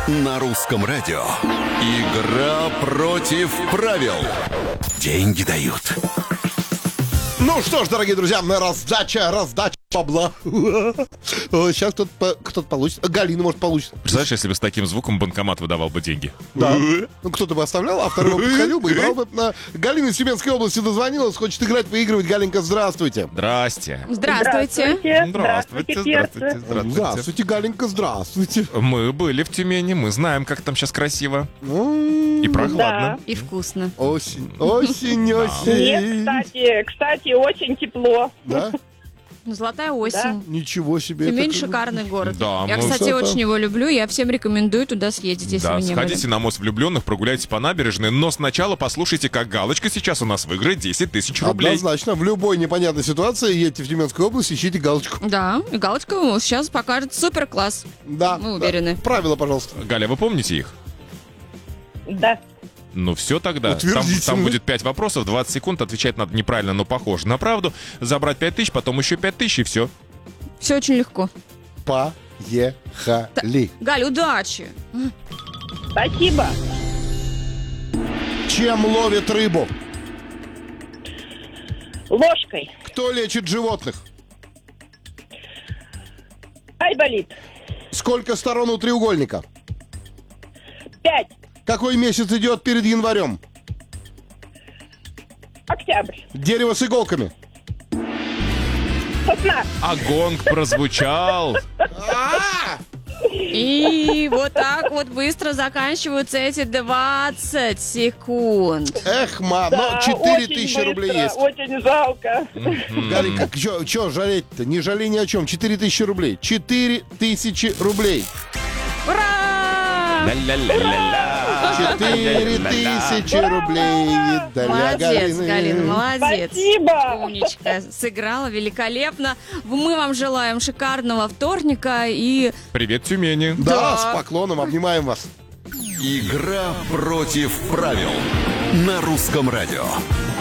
На русском радио. Игра против правил. Деньги дают. Ну что ж, дорогие друзья, раздача бабла. Сейчас кто-то получит. Галина, может, получит. Представляешь, если бы с таким звуком банкомат выдавал бы деньги? Да. Ну, кто-то бы оставлял, а второй бы подходил бы и брал бы на... Галина из Тюменской области дозвонилась, хочет играть, выигрывать. Галенька, здравствуйте. Здрасте. Здравствуйте. Здравствуйте, Галенька, здравствуйте. Мы были в Тюмени, мы знаем, как там сейчас красиво. И Да. прохладно. И вкусно. Осень. Нет, кстати, очень тепло. Да? Ну, золотая осень. Ничего себе. Тюмень это- шикарный город. Да, Я, мы- кстати, Красота. очень его люблю. Я всем рекомендую туда съездить, если Да, вы не сходите были. на мост влюбленных, прогуляйтесь по набережной, но сначала послушайте, как Галочка сейчас у нас выиграет 10 тысяч рублей. Однозначно, в любой непонятной ситуации едьте в Тюменскую область, ищите галочку. Да, и галочка ему сейчас покажет супер класс. Да. Мы уверены. Да. Правила, пожалуйста. Галя, вы помните их? Да. Ну все тогда. Утвердительно. Там будет 5 вопросов, 20 секунд, отвечать надо неправильно, но похоже на правду. Забрать 5 тысяч, потом еще 5 тысяч и все. Все очень легко. Поехали. Галь, удачи. Спасибо. Чем ловит рыбу? Ложкой. Кто лечит животных? Айболит. Сколько сторон у треугольника? 5. Какой месяц идет перед январем? Октябрь. Дерево с иголками. Сосна. А гонг прозвучал. И вот так вот быстро заканчиваются эти 20 секунд. Эх, мам, Да, но 4000 очень рублей быстро, есть. Очень жалко. Галика, чё жалеть-то? Не жалей ни о чем. 4000 рублей. 4000 рублей. Ура! Ля-ля-ля-ля-ля. 4000 рублей. Для Молодец, Галины. Галина, молодец. Спасибо. Умничка, сыграла великолепно. Мы вам желаем шикарного вторника и... Привет, Тюмени. Да, Да. с поклоном обнимаем вас. Игра против правил. На русском радио.